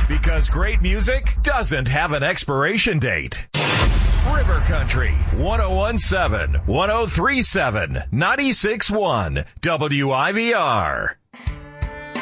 Because great music doesn't have an expiration date. River Country, 1017, 1037, 96.1, WIVR.